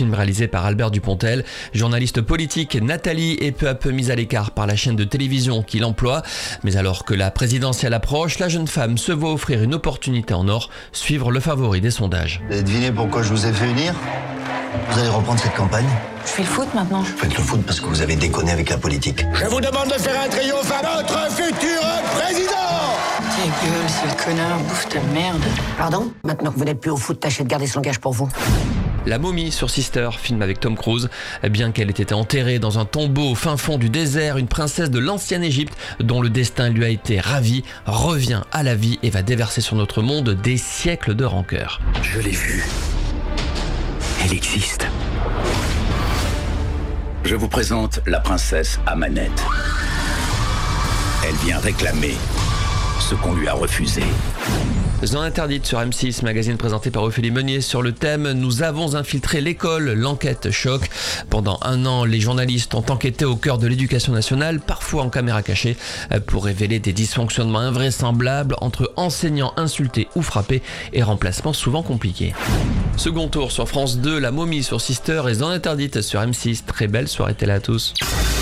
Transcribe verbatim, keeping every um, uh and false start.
Film réalisé par Albert Dupontel, journaliste politique, Nathalie est peu à peu mise à l'écart par la chaîne de télévision qui l'emploie. Mais alors que la présidentielle approche, la jeune femme se voit offrir une opportunité en or, suivre le favori des sondages. Vous avez deviné pourquoi je vous ai fait venir? Vous allez reprendre cette campagne? Je fais le foot maintenant. Vous faites le foot parce que vous avez déconné avec la politique. Je vous demande de faire un triomphe à notre futur président! Ta gueule, sale connard, bouffe ta merde. Pardon? Maintenant que vous n'êtes plus au foot, tâchez de garder ce langage pour vous. La momie sur Sister, film avec Tom Cruise. Bien qu'elle ait été enterrée dans un tombeau au fin fond du désert, une princesse de l'ancienne Égypte, dont le destin lui a été ravi, revient à la vie et va déverser sur notre monde des siècles de rancœur. Je l'ai vue. Elle existe. Je vous présente la princesse Amanette. Elle vient réclamer ce qu'on lui a refusé. Zone interdite sur M six, magazine présenté par Ophélie Meunier sur le thème « Nous avons infiltré l'école, l'enquête choc ». Pendant un an, les journalistes ont enquêté au cœur de l'éducation nationale, parfois en caméra cachée, pour révéler des dysfonctionnements invraisemblables entre enseignants insultés ou frappés et remplacements souvent compliqués. Second tour sur France deux, La momie sur Sister et Zone interdite sur M six. Très belle soirée télé à tous.